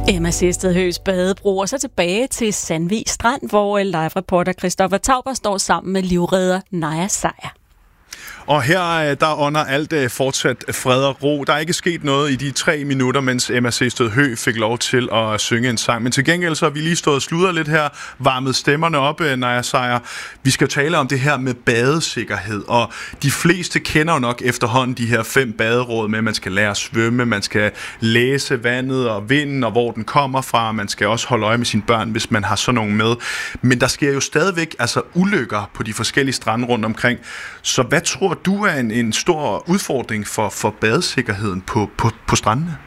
Emma Sested-Høghs badebro, og så tilbage til Sandvig Strand, hvor live-reporter Christoffer Tauber står sammen med livredder Naja Sejer. Og her der under alt fortsat fred og ro. Der er ikke sket noget i de 3 minutter, mens Emma Sested-Høgh fik lov til at synge en sang. Men til gengæld så har vi lige stået og sludret lidt her, varmet stemmerne op, Naja Sejer. Vi skal jo tale om det her med badesikkerhed, og de fleste kender jo nok efterhånden de her 5 baderåd med, at man skal lære at svømme, man skal læse vandet og vinden, og hvor den kommer fra. Man skal også holde øje med sine børn, hvis man har sådan nogen med. Men der sker jo stadigvæk ulykker på de forskellige strande rundt omkring. Så hvad tror du er en stor udfordring for badesikkerheden på strandene?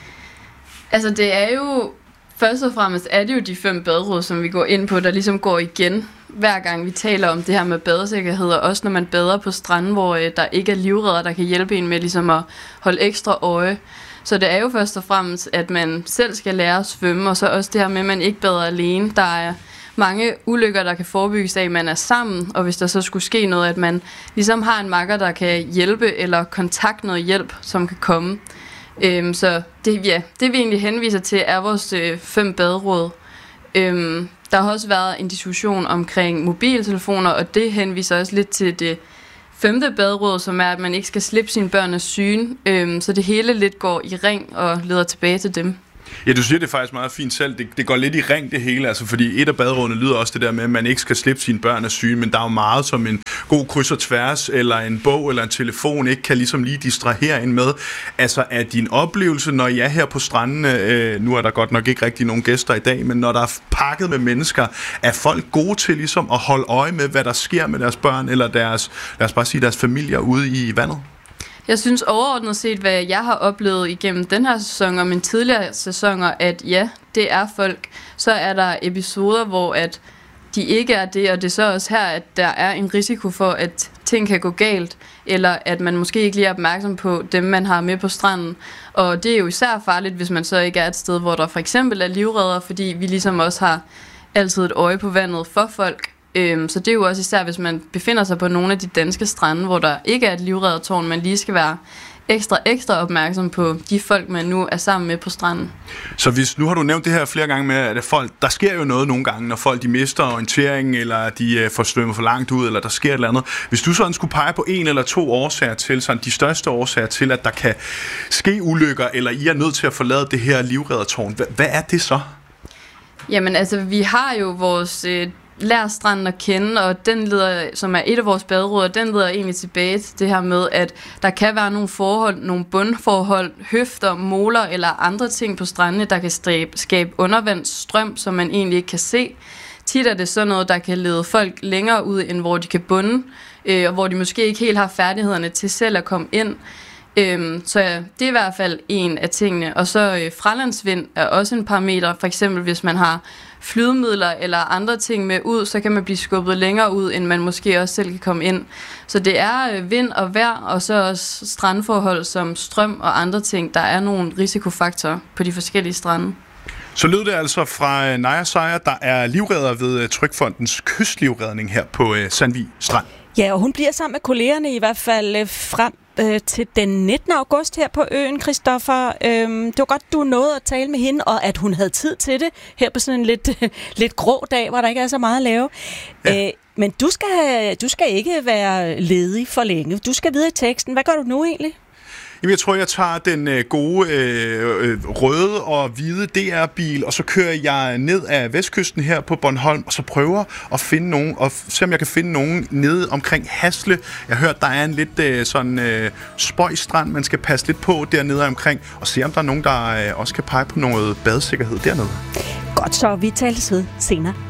Altså det er jo, først og fremmest er det jo de 5 baderåd, som vi går ind på, der ligesom går igen, hver gang vi taler om det her med badesikkerhed, og også når man bader på stranden, hvor der ikke er livredder, der kan hjælpe en med ligesom at holde ekstra øje. Så det er jo først og fremmest, at man selv skal lære at svømme, og så også det her med, at man ikke bader alene. Der er mange ulykker, der kan forebygges af, at man er sammen, og hvis der så skulle ske noget, at man ligesom har en makker, der kan hjælpe, eller kontakte noget hjælp, som kan komme. Så det vi egentlig henviser til, er vores 5 baderåd. Der har også været en diskussion omkring mobiltelefoner, og det henviser også lidt til det 5. baderåd, som er, at man ikke skal slippe sine børn af syne, så det hele lidt går i ring og leder tilbage til dem. Ja, du siger det faktisk meget fint selv. Det går lidt i ring det hele, fordi et af baderådene lyder også det der med, at man ikke skal slippe sine børn af syne, men der er jo meget, som en god kryds og tværs, eller en bog, eller en telefon, ikke kan ligesom lige distrahere en med. Altså, er din oplevelse, når I er her på strandene, nu er der godt nok ikke rigtig nogen gæster i dag, men når der er pakket med mennesker, er folk gode til ligesom at holde øje med, hvad der sker med deres børn, eller deres, lad os bare sige, deres familier ude i vandet? Jeg synes overordnet set, hvad jeg har oplevet igennem den her sæson og mine tidligere sæsoner, at ja, det er folk. Så er der episoder, hvor at de ikke er det, og det er så også her, at der er en risiko for, at ting kan gå galt, eller at man måske ikke lige er opmærksom på dem, man har med på stranden. Og det er jo især farligt, hvis man så ikke er et sted, hvor der for eksempel er livredder, fordi vi ligesom også har altid et øje på vandet for folk. Så det er jo også især, hvis man befinder sig på nogle af de danske strande, hvor der ikke er et livreddertårn, man lige skal være ekstra opmærksom på de folk, man nu er sammen med på stranden. Så hvis, nu har du nævnt det her flere gange med, at folk, der sker jo noget nogle gange, når folk de mister orienteringen, eller de får svømmet for langt ud, eller der sker et eller andet. Hvis du sådan skulle pege på 1 eller 2 årsager til, sådan de største årsager til, at der kan ske ulykker, eller I er nødt til at forlade det her livreddertårn, hvad er det så? Jamen altså, vi har jo vores Lær stranden at kende, og den leder, som er et af vores baderåd, den leder egentlig tilbage til det her med, at der kan være nogle forhold, nogle bundforhold, høfter, moler eller andre ting på strandene, der kan skabe undervandsstrøm, som man egentlig ikke kan se. Tit er det sådan noget, der kan lede folk længere ud, end hvor de kan bunde, og hvor de måske ikke helt har færdighederne til selv at komme ind. Så ja, det er i hvert fald en af tingene. Og så fralandsvind er også en parameter. For eksempel hvis man har flydemidler eller andre ting med ud, så kan man blive skubbet længere ud, end man måske også selv kan komme ind. Så det er vind og vejr, og så også strandforhold som strøm og andre ting. Der er nogle risikofaktorer på de forskellige strande. Så lød det altså fra Naja Sejer, der er livredder ved Trygfondens kystlivredning her på Sandvig Strand. Ja, og hun bliver sammen med kollegerne i hvert fald frem til den 19. august her på øen, Christoffer. Det var godt, du nåede at tale med hende, og at hun havde tid til det her på sådan en lidt grå dag, hvor der ikke er så meget at lave. Ja. Men du skal ikke være ledig for længe. Du skal videre i teksten. Hvad gør du nu egentlig? Jamen, jeg tror, jeg tager den gode røde og hvide DR-bil, og så kører jeg ned af vestkysten her på Bornholm, og så prøver at finde nogen, og se om jeg kan finde nogen nede omkring Hasle. Jeg har hørt, der er en lidt spøjstrand, man skal passe lidt på dernede omkring, og se om der er nogen, der også kan pege på noget badesikkerhed dernede. Godt, så vi tales ved senere.